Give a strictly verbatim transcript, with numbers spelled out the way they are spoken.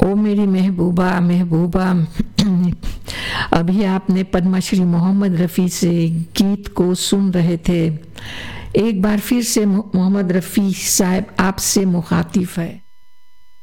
ओ मेरी महबूबा महबूबा, अभी आपने पद्मश्री मोहम्मद रफ़ी से गीत को सुन रहे थे। एक बार फिर से मोहम्मद रफ़ी साहब आपसे मुखातिब है।